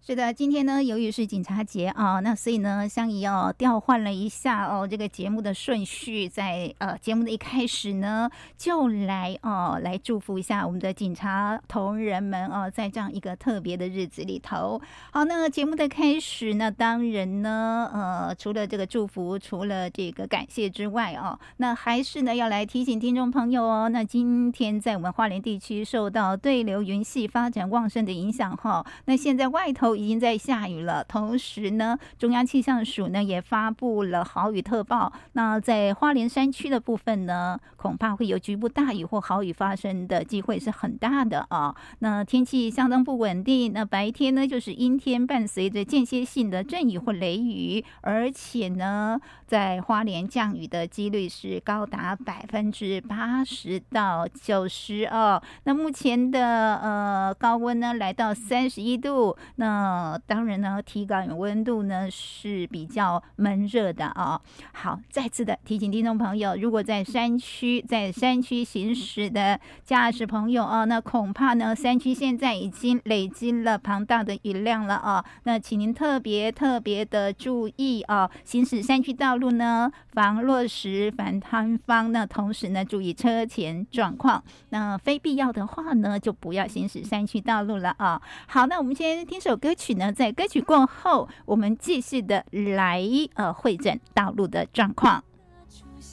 是的，今天呢，由于是警察节啊，那所以呢，相宜调换了一下这个节目的顺序，在节目的一开始呢，就来祝福一下我们的警察同仁们在这样一个特别的日子里头。好，那节目的开始呢，当然呢，除了这个祝福，除了这个感谢之外那还是呢要来提醒听众朋友那今天在我们花莲地区受到对流云系发展旺盛的影响那现在外头已经在下雨了，同时呢，中央气象署呢也发布了豪雨特报。那在花莲山区的部分呢，恐怕会有局部大雨或豪雨发生的机会是很大的那天气相当不稳定，那白天呢就是阴天，伴随着间歇性的阵雨或雷雨，而且呢，在花莲降雨的几率是高达80%到90%那目前的高温呢来到31度，那当然呢，体感温度呢是比较闷热的好，再次的提醒听众朋友，如果在山区行驶的驾驶朋友那恐怕呢，山区现在已经累积了庞大的雨量了那请您特别的注意行驶山区道路呢，防落石、反塌方，那同时呢，注意车前状况。那非必要的话呢，就不要行驶山区道路了好，那我们先听首歌曲呢，在歌曲过后，我们继续的来会诊道路的状况。